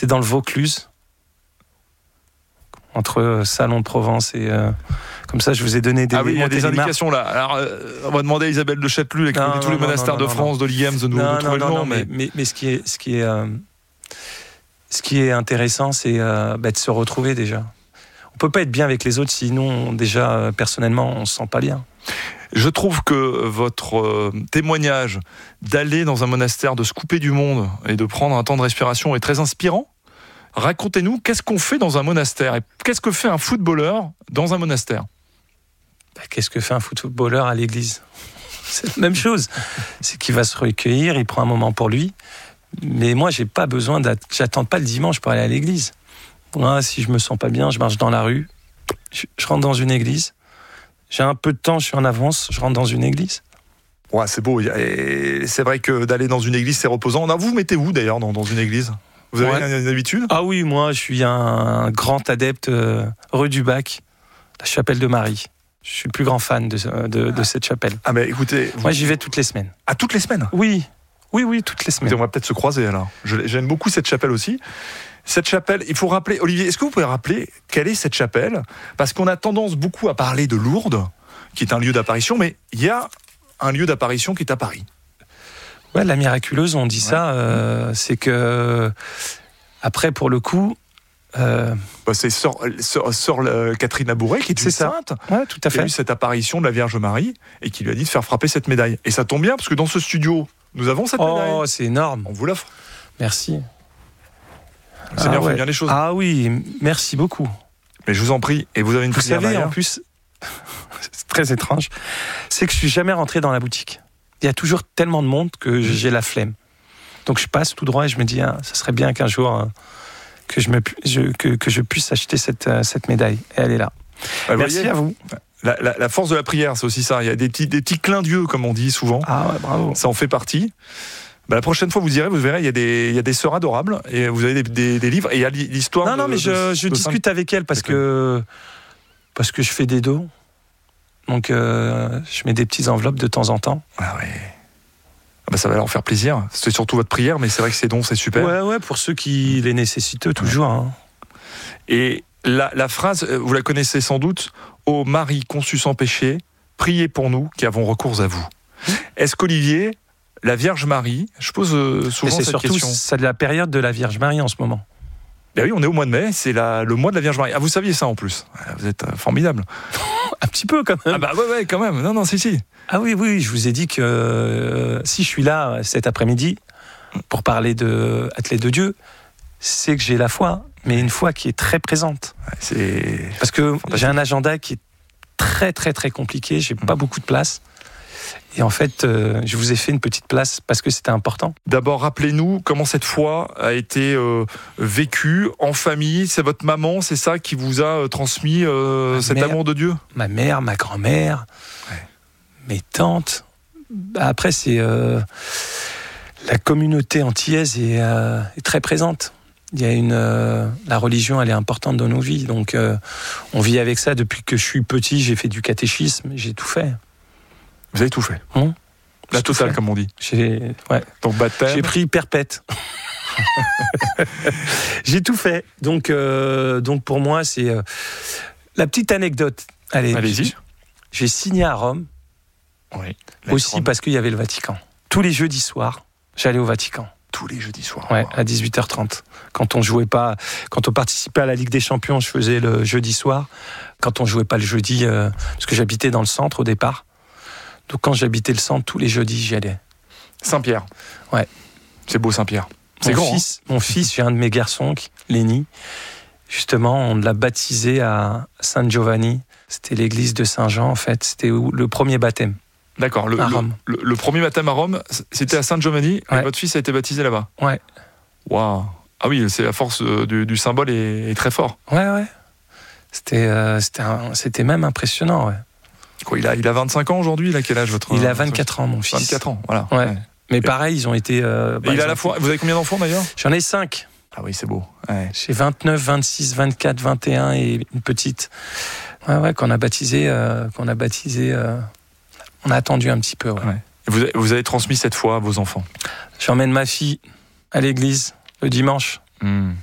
C'est dans le Vaucluse, entre Salon de Provence et... comme ça, je vous ai donné des... Ah oui, il y a des indications là. Alors, on va demander à Isabelle de Châtelus, qui connaît tous les monastères de France, de l'IEMS, de nous trouver le nom. Mais ce qui est intéressant, c'est de se retrouver déjà. On peut pas être bien avec les autres, sinon déjà personnellement on se sent pas bien. Je trouve que votre témoignage d'aller dans un monastère, de se couper du monde et de prendre un temps de respiration est très inspirant. Racontez-nous, qu'est-ce qu'on fait dans un monastère et qu'est-ce que fait un footballeur dans un monastère? Qu'est-ce que fait un footballeur à l'église? C'est la même chose. C'est qu'il va se recueillir, il prend un moment pour lui. Mais moi, j'attends pas le dimanche pour aller à l'église. Moi, si je me sens pas bien, je marche dans la rue, je rentre dans une église. J'ai un peu de temps, je suis en avance, je rentre dans une église. Ouais, c'est beau. Et c'est vrai que d'aller dans une église, c'est reposant. Vous mettez où d'ailleurs dans une église? Vous avez une habitude? Ah oui, moi, je suis un grand adepte rue du Bac, la chapelle de Marie. Je suis le plus grand fan de cette chapelle. Ah mais écoutez... Moi, j'y vais toutes les semaines. Ah, toutes les semaines? Oui, toutes les semaines. On va peut-être se croiser alors. J'aime beaucoup cette chapelle aussi. Cette chapelle, il faut rappeler... Olivier, est-ce que vous pouvez rappeler quelle est cette chapelle? Parce qu'on a tendance beaucoup à parler de Lourdes, qui est un lieu d'apparition, mais il y a un lieu d'apparition qui est à Paris. Ouais, la miraculeuse, on dit ça, c'est que... Après, pour le coup... c'est sœur Catherine Labouret qui est une sainte, tout à fait. Qui a eu cette apparition de la Vierge Marie et qui lui a dit de faire frapper cette médaille. Et ça tombe bien parce que dans ce studio, nous avons cette médaille. Oh, c'est énorme. On vous l'offre. Merci. Le Seigneur fait bien les choses. Ah oui, merci beaucoup. Mais je vous en prie, et vous avez une prière derrière. En plus, c'est très étrange, c'est que je suis jamais rentré dans la boutique. Il y a toujours tellement de monde que j'ai la flemme. Donc je passe tout droit et je me dis, ça serait bien qu'un jour... que je puisse acheter cette médaille. Et elle est là. Merci à vous. La force de la prière, c'est aussi ça. Il y a des petits clins d'yeux, comme on dit souvent. Ah ouais, bravo. Ça en fait partie. La prochaine fois, vous irez, vous verrez, il y a des sœurs adorables. Et vous avez des livres. Et il y a l'histoire... Non, mais je discute avec elles parce que je fais des dons. Donc, je mets des petites enveloppes de temps en temps. Ah ouais. Ça va leur faire plaisir. C'est surtout votre prière, mais c'est vrai que ces dons, c'est super. Ouais, pour ceux qui les nécessitent, toujours. Hein. Et la phrase, vous la connaissez sans doute, « Ô Marie conçue sans péché, priez pour nous qui avons recours à vous ». Est-ce qu'Olivier, la Vierge Marie, je pose souvent cette question. C'est surtout c'est la période de la Vierge Marie en ce moment. Ben oui, on est au mois de mai, c'est le mois de la Vierge Marie. Ah, vous saviez ça en plus. Vous êtes formidable. Un petit peu quand même. Ah bah ouais, quand même. Non, si. Ah oui, je vous ai dit que si je suis là cet après-midi pour parler de Athlète de Dieu, c'est que j'ai la foi, mais une foi qui est très présente. Parce que j'ai un agenda qui est très très très compliqué, j'ai pas beaucoup de place. Et en fait, je vous ai fait une petite place parce que c'était important. D'abord, rappelez-nous comment cette foi a été vécue en famille. C'est votre maman, c'est ça qui vous a transmis cet amour de Dieu? Ma mère, ma grand-mère, mes tantes. Après, c'est la communauté antillaise est très présente. Il y a la religion, elle est importante dans nos vies. Donc, on vit avec ça depuis que je suis petit. J'ai fait du catéchisme, j'ai tout fait. Vous avez tout fait. La totale, comme on dit. Donc baptême. J'ai pris perpète. J'ai tout fait. Donc pour moi, c'est la petite anecdote. Allez-y. J'ai signé à Rome. Oui. Aussi parce qu'il y avait le Vatican. Tous les jeudis soirs, j'allais au Vatican. Tous les jeudis soirs. Ouais, à 18h30. Quand on participait à la Ligue des Champions, je faisais le jeudi soir. Quand on jouait pas le jeudi, parce que j'habitais dans le centre au départ. Donc quand j'habitais le centre, tous les jeudis, j'y allais. Saint-Pierre. Ouais. C'est beau Saint-Pierre. C'est grand. Mon fils, j'ai un de mes garçons, Léni. Justement, on l'a baptisé à San Giovanni. C'était l'église de Saint-Jean, en fait. C'était le premier baptême. D'accord. Le premier baptême à Rome, c'était à San Giovanni. Et votre fils a été baptisé là-bas. Ouais. Waouh. Ah oui, c'est la force du symbole est très fort. Ouais. C'était même impressionnant, ouais. Quoi, il a 25 ans aujourd'hui, il a quel âge votre... Il a 24 ans, mon fils. 24 ans, voilà. Ouais. Mais pareil, ils ont été... il a la foi. Vous avez combien d'enfants d'ailleurs? J'en ai 5. Ah oui, c'est beau. Ouais. J'ai 29, 26, 24, 21 et une petite. Ouais, qu'on a baptisé. On a attendu un petit peu. Ouais. Vous avez transmis cette foi à vos enfants? J'emmène ma fille à l'église le dimanche.